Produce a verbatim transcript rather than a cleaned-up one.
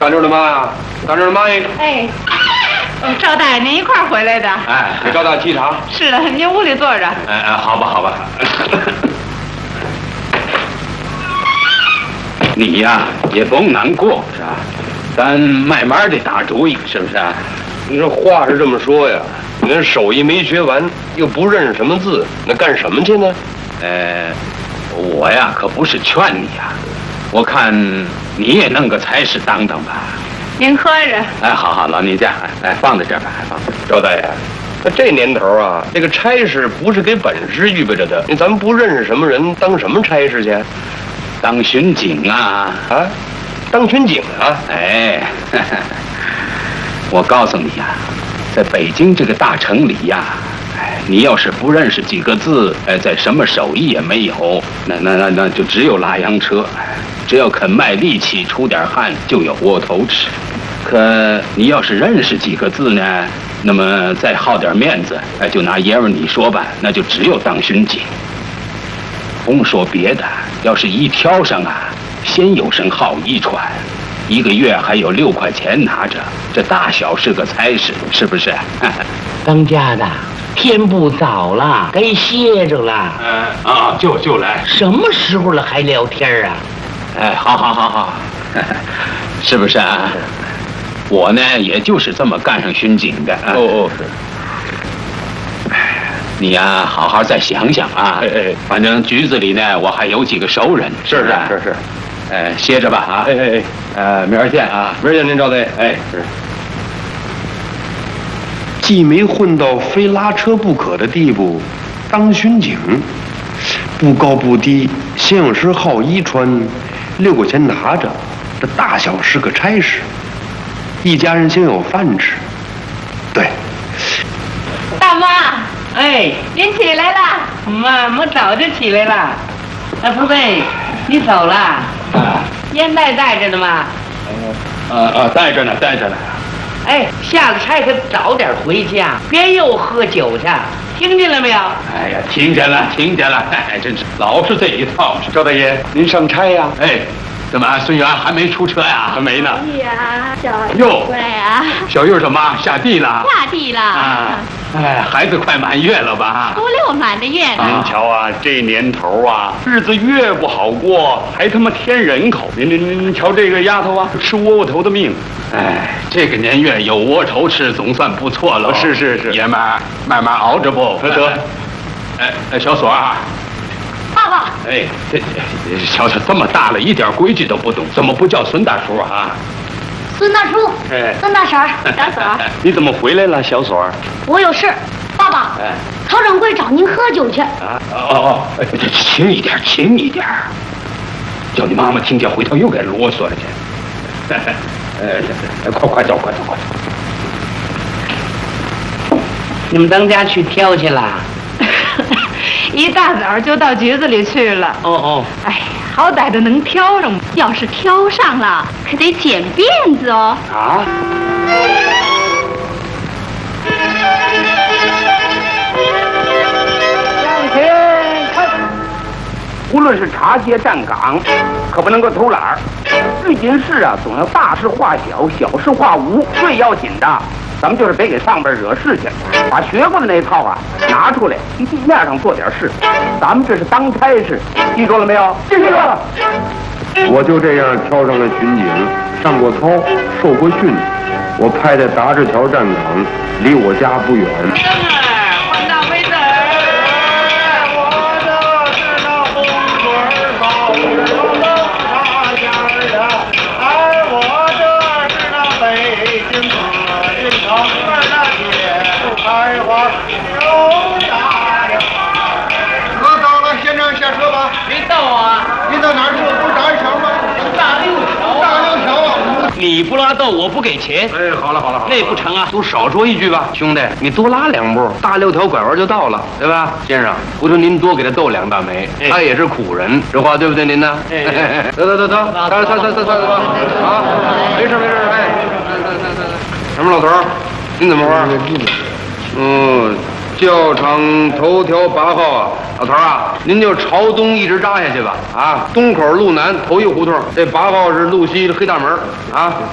大舅的妈呀，大舅的妈呀！ 哎，赵大爷，您一块儿回来的？ 哎，给赵大沏茶。 是的，您屋里坐着。 哎哎，好吧好吧。 你呀也甭难过，是吧？咱慢慢的打主意，是不是？ 你这话是这么说呀，你那手艺没学完，又不认识什么字，那干什么去呢？ 呃，我呀可不是劝你呀，我看你也弄个差事当当吧。 您喝着。 哎，好好，老人家，哎，放在这儿吧，放在这儿。 赵大爷，那这年头啊，这个差事不是给本师预备着的，咱们不认识什么人，当什么差事去？ 当巡警啊！ 啊，当巡警啊！ 哎，呵呵我告诉你呀，在北京这个大城里呀，哎，你要是不认识几个字，哎，在什么手艺也没有，那那那那就只有拉洋车。只要肯卖力气、出点汗，就有窝头吃。可你要是认识几个字呢，那么再好点面子，哎，就拿爷们你说吧，那就只有当巡警。甭说别的，要是一挑上啊，先有身好衣穿，一个月还有六块钱拿着，这大小是个差事，是不是？ 当家的，天不早了，该歇着了。 嗯啊，就就来。 什么时候了还聊天啊？ 哎，好好好好，是不是啊？我呢，也就是这么干上巡警的。 哦哦，是。 你呀，好好再想想啊！ 哎哎， 反正局子里呢，我还有几个熟人， 是不是？ 是是。 哎，歇着吧啊！ 哎哎哎， 呃，明儿见啊！ 明儿见您，赵大爷。 哎， 是。既没混到非拉车不可的地步，当巡警，不高不低，先有身好衣穿，六块钱拿着，这大小是个差事，一家人先有饭吃。对。 大妈。 哎， 您起来了。 妈，我早就起来了。哎，福贝，你走了？ 啊， 烟袋带着呢吗？ 呃呃，带着呢，带着呢。 哎，下了差可早点回家，别又喝酒去，听见了没有？ 哎呀，听见了，听见了，哎，真是老是这一套。 赵大爷，您上差呀？ 哎，怎么孙元还没出车呀？还没呢。 哎呀，小哟， 过来啊！ 小玉他妈下地了。 下地了。 啊，哎，孩子快满月了吧？ 初六满的月呢。 您瞧啊，这年头啊，日子越不好过，还他妈添人口。您您您您瞧这个丫头啊，吃窝窝头的命。 哎，这个年月有窝头吃，总算不错了。 是是是， 爷们儿慢慢熬着不？ 得。 哎哎，小锁啊。 爸爸。 哎，这这瞧瞧，这么大了，一点规矩都不懂，怎么不叫孙大叔啊？ 孙大叔。 哎。 孙大婶儿，小锁儿。 你怎么回来了，小锁儿？ 我有事，爸爸。 哎。 曹掌柜找您喝酒去。 啊哦哦，轻一点，轻一点，叫你妈妈听见，回头又该啰嗦了去。哎，快快走，快走，快走！ 你们当家去挑去了？ 一大早就到局子里去了。 哦哦。 哎呀，好歹的能挑上， 要是挑上了，可得剪辫子哦。 啊？ 向前看，无论是茶街站岗，可不能够偷懒儿。这件事啊，总要大事化小，小事化无。最要紧的，咱们就是别给上边惹事去，把学过的那一套啊拿出来，一地面上做点事。咱们这是当差事，记住了没有？记住了。 我就这样挑上了巡警，上过操，受过训。我派在达志桥站岗，离我家不远。 换大杯子。 我就是那红嘴包子大家的，哎，我这是那北京可运城那铁树开花有大呀。我到了，先生下车吧。 没到啊？ 您到哪儿去？不是达志桥吗？ 大六桥。 大六桥啊。 你不拉豆，我不给钱。 哎，好了好了好了， 那不成啊！ 都少说一句吧，兄弟，你多拉两步，大六条拐弯就到了，对吧？先生，不求您多给他斗两大枚， 哎、 他也是苦人，这话对不对您呢？ 哎， 得得得得，得得得得得得啊，没事没事，哎，什么老头儿，您怎么玩？嗯，教场头条八号啊，老头儿啊，您就朝东一直扎下去吧，啊，东口路南头一胡同，这八号是路西黑大门，啊。